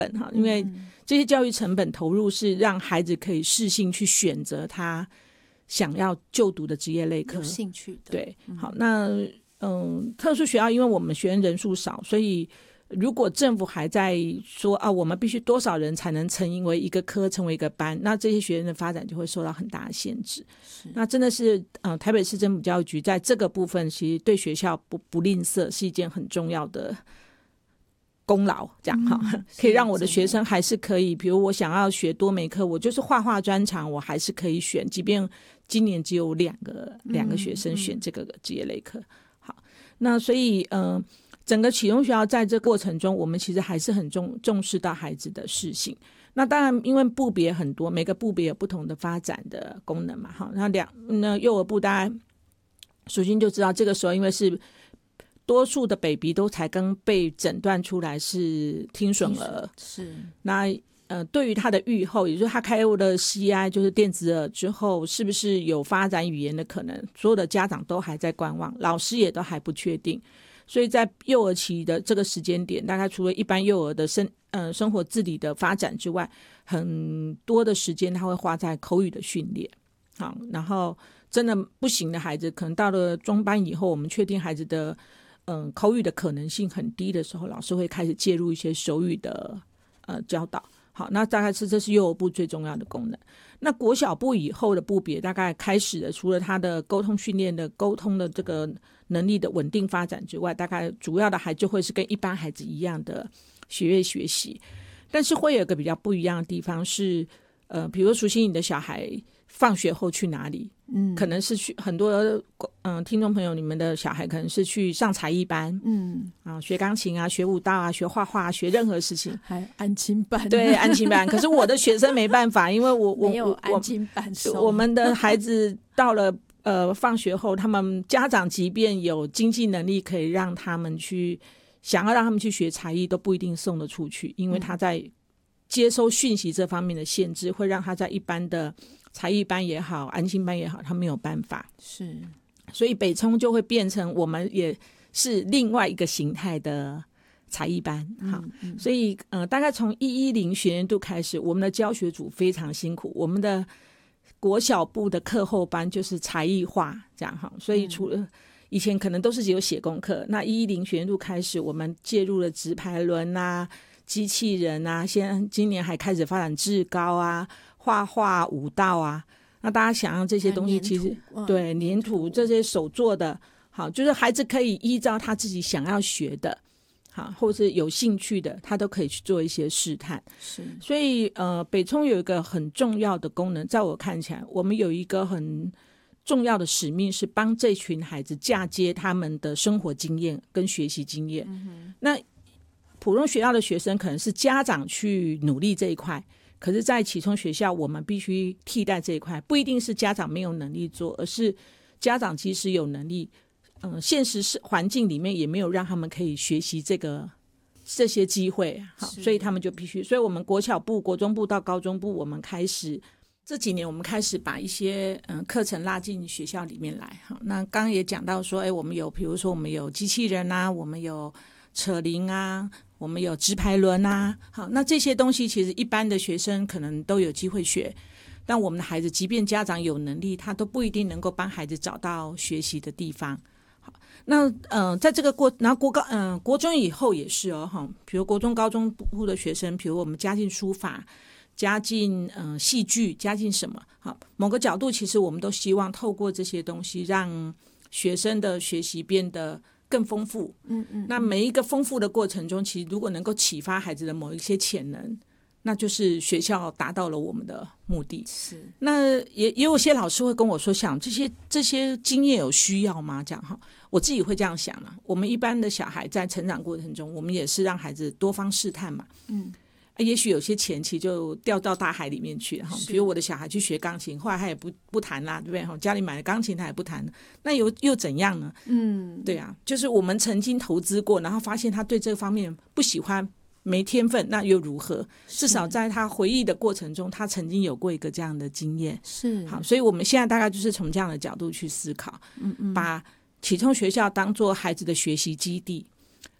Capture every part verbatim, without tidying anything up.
本哈，因为这些教育成本投入是让孩子可以适性去选择他想要就读的职业类科， 有兴趣的。 对，好，那嗯，特殊学校因为我们学生人数少，所以如果政府还在说啊，我们必须多少人才能成为一个科，成为一个班，那这些学生的发展就会受到很大的限制。那真的是呃，台北市政府教育局在这个部分其实对学校不不吝啬，是一件很重要的功劳，这样哈、嗯，可以让我的学生还是可以，比如我想要学多媒科，我就是画画专长，我还是可以选，即便今年只有两个两个学生选这个职业类科。嗯嗯、好，那所以呃。整个启聪学校在这过程中，我们其实还是很重重视到孩子的适性。那当然，因为部别很多，每个部别有不同的发展的功能嘛。哈，那两那幼儿部大家首先就知道，这个时候因为是多数的 baby 都才刚被诊断出来是听损儿， 是那呃，对于他的预后，也就是他开入了 C I 就是电子耳之后，是不是有发展语言的可能？所有的家长都还在观望，老师也都还不确定。所以在幼儿期的这个时间点，大概除了一般幼儿的生呃生活自理的发展之外，很多的时间他会花在口语的训练。好，然后真的不行的孩子，可能到了中班以后，我们确定孩子的嗯、呃、口语的可能性很低的时候，老师会开始介入一些手语的呃教导。好，那大概是这是幼儿部最重要的功能。那国小部以后的部别大概开始的，除了他的沟通训练的沟通的这个能力的稳定发展之外，大概主要的还就会是跟一般孩子一样的学业学习。但是会有一个比较不一样的地方是，呃，比如熟悉你的小孩放学后去哪里？嗯，可能是去很多嗯、呃、听众朋友，你们的小孩可能是去上才艺班，嗯啊，学钢琴啊，学舞蹈啊，学画画，学任何事情， 还安亲班， 对，安亲班。可是我的学生没办法，因为我我没有安亲班收， 我们的孩子到了呃放学后，他们家长即便有经济能力可以让他们去，想要让他们去学才艺，都不一定送得出去，因为他在接收讯息这方面的限制，会让他在一般的才艺班也好，安亲班也好，他没有办法。 是， 所以北聪就会变成我们也是另外一个形态的才艺班。好，嗯嗯、所以呃，大概从一一零学年度开始，我们的教学组非常辛苦，我们的国小部的课后班就是才艺化这样哈。所以除了以前可能都是只有写功课，那一一零学年度开始，我们介入了直排轮啊、机器人啊，现在今年还开始发展志高啊、画画、舞蹈啊。那大家想象这些东西，其实对粘土这些手做的，好，就是孩子可以依照他自己想要学的，好，或是有兴趣的，他都可以去做一些试探。 是， 所以呃，北聪有一个很重要的功能，在我看起来，我们有一个很重要的使命，是帮这群孩子嫁接他们的生活经验跟学习经验。嗯、那普通学校的学生可能是家长去努力这一块。可是在启聪学校，我们必须替代这一块，不一定是家长没有能力做，而是家长即使有能力，嗯、呃，现实环境里面也没有让他们可以学习这个这些机会，好，所以他们就必须，所以我们国小部、国中部到高中部，我们开始这几年，我们开始把一些嗯、呃、课程拉进学校里面来。好，那刚刚也讲到说，哎，我们有，比如说我们有机器人啊，我们有扯铃啊。我们有直排轮啊，好，那这些东西其实一般的学生可能都有机会学，但我们的孩子即便家长有能力，他都不一定能够帮孩子找到学习的地方。好，那呃，在这个过，然后国高嗯、呃、国中以后也是哦，哈，比如国中高中部的学生，比如我们加进书法，加进嗯、呃、戏剧，加进什么，好，某个角度其实我们都希望透过这些东西，让学生的学习变得更丰富。嗯嗯，那每一个丰富的过程中，其实如果能够启发孩子的某一些潜能，那就是学校达到了我们的目的。 是， 那也也有些老师会跟我说，想这些这些经验有需要吗？这样哈，我自己会这样想啊。我们一般的小孩在成长过程中，我们也是让孩子多方试探嘛。嗯。也许有些前期就掉到大海里面去了，比如我的小孩去学钢琴，后来他也不不弹啦，对不对？家里买了钢琴他也不弹，那又又怎样呢？嗯，对啊，就是我们曾经投资过，然后发现他对这方面不喜欢，没天分，那又如何？至少在他回忆的过程中，他曾经有过一个这样的经验。 是， 好，所以我们现在大概就是从这样的角度去思考，嗯嗯，把启聪学校当作孩子的学习基地。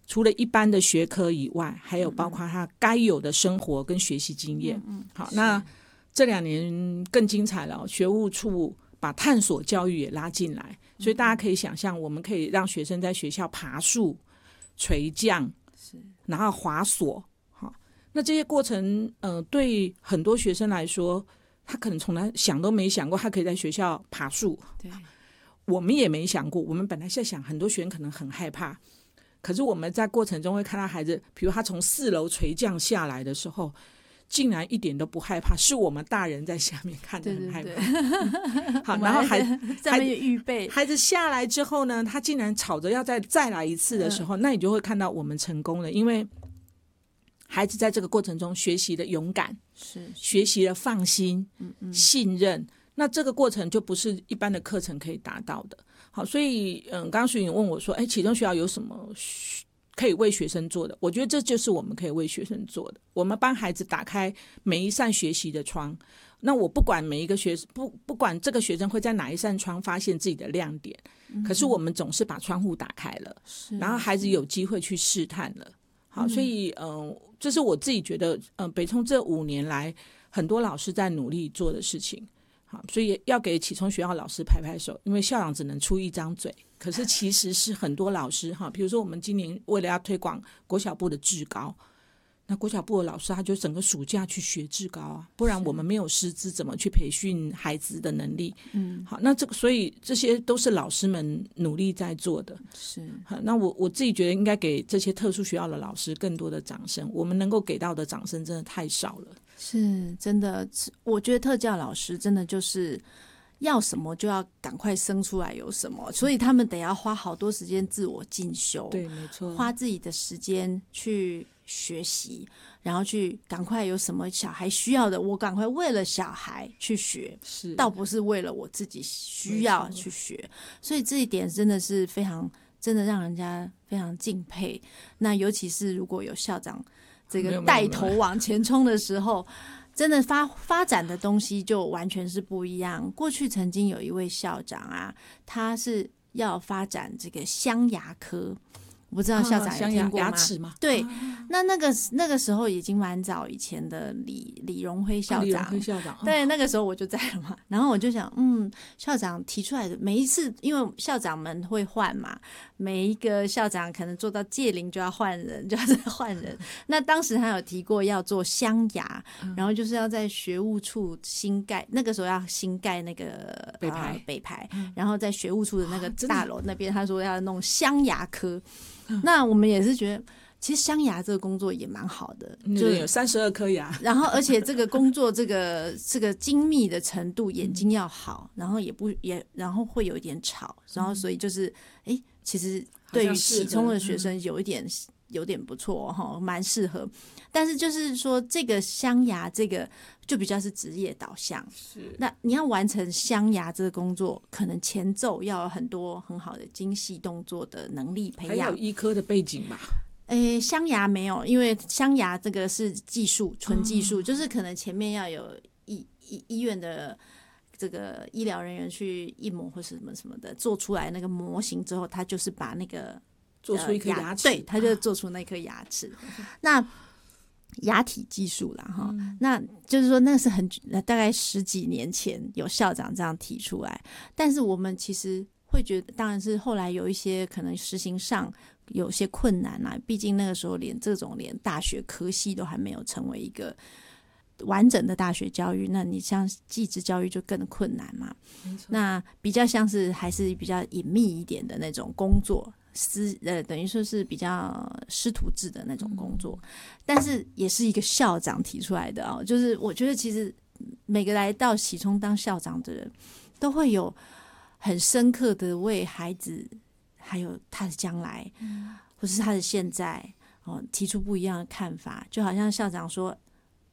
除了一般的学科以外，还有包括他该有的生活跟学习经验。 嗯嗯好，那这两年更精彩了，学务处把探索教育也拉进来，所以大家可以想象，我们可以让学生在学校爬树、垂降，然后滑索。好，那这些过程，呃，对很多学生来说，他可能从来想都没想过，他可以在学校爬树。 对， 我们也没想过，我们本来在想，很多学生可能很害怕。可是我们在过程中会看到孩子，比如他从四楼垂降下来的时候，竟然一点都不害怕，是我们大人在下面看得很害怕。 对对对好， 然后孩上面预备， 孩子下来之后呢，他竟然吵着要再再来一次的时候，嗯、那你就会看到我们成功了，因为孩子在这个过程中学习了勇敢， 是学习了放心、 嗯嗯、 信任。那这个过程就不是一般的课程可以达到的。好，所以嗯，刚刚徐颖问我说，哎，启聪学校有什么可以为学生做的？我觉得这就是我们可以为学生做的。我们帮孩子打开每一扇学习的窗。那我不管每一个学不不管这个学生会在哪一扇窗发现自己的亮点，嗯、可是我们总是把窗户打开了，然后孩子有机会去试探了。好，所以嗯、呃，这是我自己觉得，嗯、呃，北聪这五年来很多老师在努力做的事情。好，所以要给启聪学校老师拍拍手，因为校长只能出一张嘴，可是其实是很多老师哈，比如说我们今年为了要推广国小部的志高，那国小部的老师他就整个暑假去学志高啊，不然我们没有师资怎么去培训孩子的能力？嗯，好，那这个所以这些都是老师们努力在做的。 是， 好，那我我自己觉得应该给这些特殊学校的老师更多的掌声，我们能够给到的掌声真的太少了。 是真的，我觉得特教老师真的就是要什么就要赶快生出来有什么，所以他们得要花好多时间自我进修， 对，没错， 花自己的时间去学习，然后去赶快有什么小孩需要的，我赶快为了小孩去学， 是， 倒不是为了我自己需要去学，所以这一点真的是非常，真的让人家非常敬佩。那尤其是如果有校长这个带头往前冲的时候，真的发发展的东西就完全是不一样。过去曾经有一位校长啊，他是要发展这个镶牙科，我不知道校长有听过吗？ 牙齿吗？ 对，啊、那那个那个时候已经蛮早以前的李李荣辉校长，啊、 李荣辉校长， 对，那个时候我就在了嘛。然后我就想，嗯，校长提出来的每一次，因为校长们会换嘛，每一个校长可能做到届龄就要换人，就要再换人。那当时他有提过要做镶牙，嗯、然后就是要在学务处新盖，那个时候要新盖那个北排、 呃、北排，嗯、然后在学务处的那个大楼那边，他说要弄镶牙科。那我们也是觉得，其实镶牙这个工作也蛮好的， 就有三十二颗牙， 然后而且这个工作这个这个精密的程度，眼睛要好，然后也不也然后会有一点吵，然后所以就是哎、欸，其实对于启聪的学生有一点、嗯、有点不错哈，蛮适合。但是就是说这个镶牙这个就比较是职业导向， 是那你要完成镶牙这个工作，可能前奏要有很多很好的精细动作的能力培养， 还有医科的背景吧。 诶，镶牙没有，因为镶牙这个是技术，纯技术、嗯，就是可能前面要有医医医院的这个医疗人员去印模或是什么什么的，做出来那个模型之后，他就是把那个做出一颗牙齿， 呃、对，他就做出那颗牙齿。啊、那牙体技术啦，哈、嗯，那就是说那是很大概十几年前有校长这样提出来，但是我们其实会觉得，当然是后来有一些可能实行上有些困难啊，毕竟那个时候连这种连大学科系都还没有成为一个完整的大学教育，那你像技职教育就更困难嘛。那比较像是还是比较隐秘一点的那种工作，师呃等于说是比较师徒制的那种工作，嗯、但是也是一个校长提出来的哦。就是我觉得其实每个来到启聪当校长的人，都会有很深刻的为孩子还有他的将来，嗯、或是他的现在哦提出不一样的看法，就好像校长说。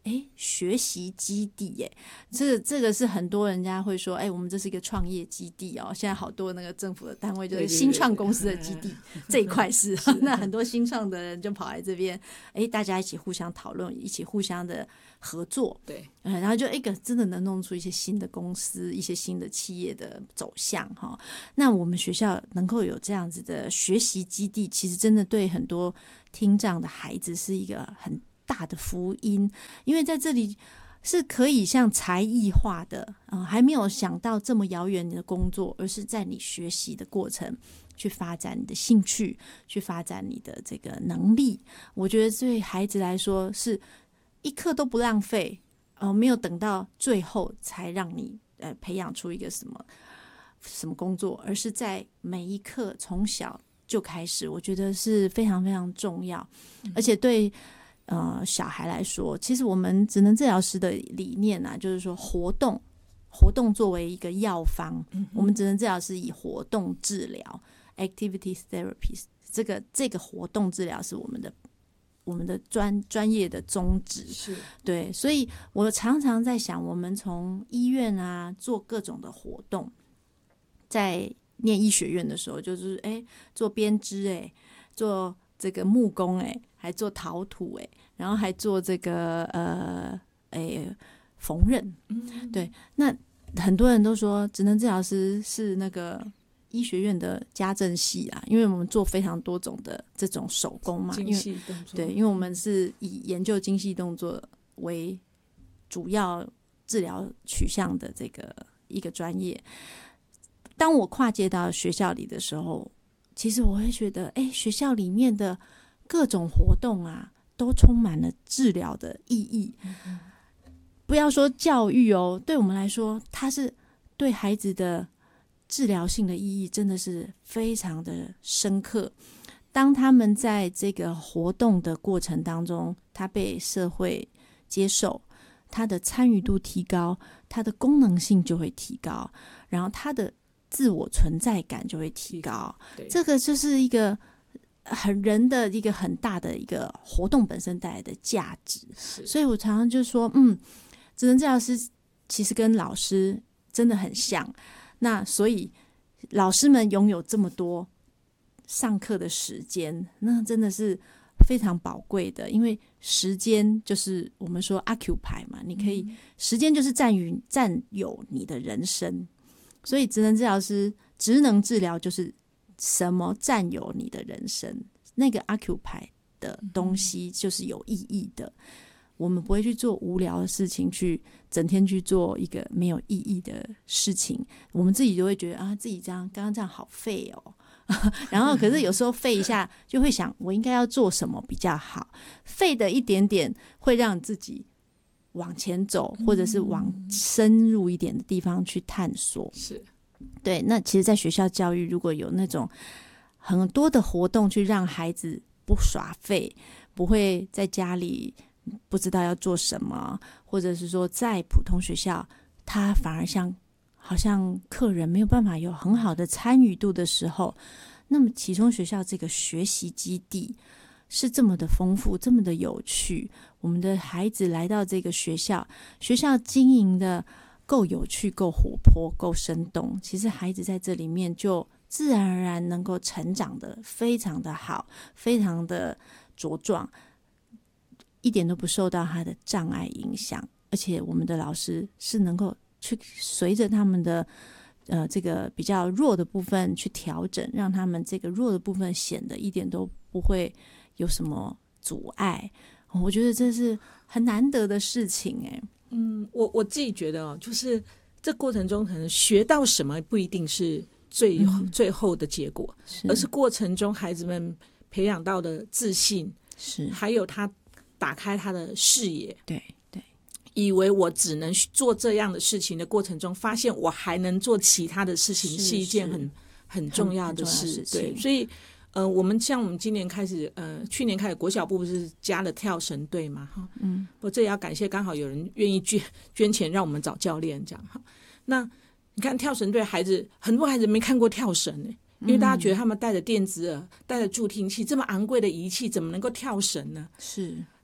哎，学习基地耶，这个这个是很多人家会说，哎，我们这是一个创业基地哦。现在好多那个政府的单位就是新创公司的基地，这一块是，那很多新创的人就跑来这边，哎，大家一起互相讨论，一起互相的合作， 对， 嗯，然后就一个真的能弄出一些新的公司，一些新的企业的走向哈。那我们学校能够有这样子的学习基地，其实真的对很多听障的孩子是一个很大的福音，因为在这里是可以像才艺化的，呃、还没有想到这么遥远的工作，而是在你学习的过程去发展你的兴趣，去发展你的这个能力。我觉得对孩子来说是一刻都不浪费，呃，没有等到最后才让你呃培养出一个什么什么工作，而是在每一刻从小就开始，我觉得是非常非常重要，而且对。呃，小孩来说，其实我们职能治疗师的理念啊，就是说活动，活动作为一个药方，嗯、我们职能治疗师以活动治疗 （activity therapy） 这个这个活动治疗是我们的我们的专专业的宗旨。 是对，所以我常常在想，我们从医院啊做各种的活动，在念医学院的时候，就是哎做编织，哎做这个木工，哎。还做陶土哎，然后还做这个呃诶缝纫，嗯，对。那很多人都说职能治疗师是那个医学院的家政系啊，因为我们做非常多种的这种手工嘛， 精细动作， 对，因为我们是以研究精细动作为主要治疗取向的这个一个专业。当我跨界到学校里的时候，其实我会觉得，哎，学校里面的各种活动啊，都充满了治疗的意义。嗯、不要说教育哦，对我们来说，它是对孩子的治疗性的意义真的是非常的深刻。当他们在这个活动的过程当中，他被社会接受，他的参与度提高，他的功能性就会提高，然后他的自我存在感就会提高。这个就是一个很人的一个很大的一个活动本身带来的价值。所以我常常就说，嗯，职能治疗师其实跟老师真的很像。那所以老师们拥有这么多上课的时间，那真的是非常宝贵的，因为时间就是我们说 occupy 嘛，你可以、嗯、时间就是占于占有你的人生。所以职能治疗师职能治疗就是什么占有你的人生，那个 occupy 的东西就是有意义的。我们不会去做无聊的事情，去整天去做一个没有意义的事情，我们自己就会觉得啊，自己这样刚刚这样好废哦。然后可是有时候废一下就会想，我应该要做什么比较好，废的一点点会让自己往前走，或者是往深入一点的地方去探索。 是， 对。那其实在学校教育如果有那种很多的活动去让孩子不耍废，不会在家里不知道要做什么，或者是说在普通学校他反而像好像客人没有办法有很好的参与度的时候，那么启聪学校这个学习基地是这么的丰富，这么的有趣。我们的孩子来到这个学校，学校经营的够有趣，够活泼，够生动，其实孩子在这里面就自然而然能够成长的非常的好，非常的茁壮，一点都不受到他的障碍影响。而且我们的老师是能够去随着他们的呃这个比较弱的部分去调整，让他们这个弱的部分显得一点都不会有什么阻碍。我觉得这是很难得的事情。哎， 嗯，我我自己觉得哦，就是这过程中可能学到什么不一定是最、嗯、最后的结果，是而是过程中孩子们培养到的自信， 是还有他打开他的视野。 对。 以为我只能做这样的事情的过程中，发现我还能做其他的事情，是一件很很重要的事。对，所以呃，我们像我们今年开始，呃，去年开始国小部不是加了跳绳队嘛，哈，嗯，不过这也要感谢，刚好有人愿意捐捐钱让我们找教练这样哈。那你看跳绳队孩子，很多孩子没看过跳绳呢、欸，因为大家觉得他们带着电子耳、带着助听器这么昂贵的仪器，怎么能够跳绳呢？ 是。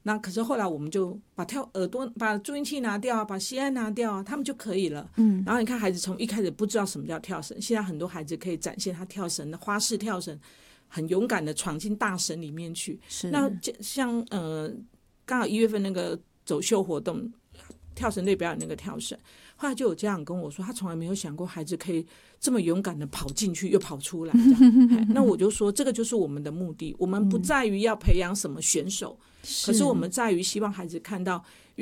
那可是后来我们就把跳耳朵把助音器拿掉啊，把西安拿掉啊，他们就可以了。嗯，然后你看孩子从一开始不知道什么叫跳绳，现在很多孩子可以展现他跳绳的花式跳绳，很勇敢的闯进大绳里面去。 是那像呃刚好一月份那个走秀活动，跳绳队表演那个跳绳，后来就有家长跟我说，他从来没有想过孩子可以这么勇敢的跑进去又跑出来这样那我就说这个就是我们的目的，我们不在于要培养什么选手、嗯、可是我们在于希望孩子看到